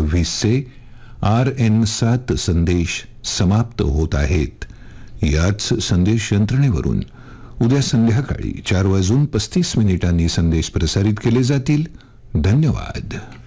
20चे RN7 संदेश समाप्त होत आहेत. याच संदेश यंत्रणेवरून उद्या संध्याकाळी 4:35 संदेश प्रसारित केले जातील. धन्यवाद.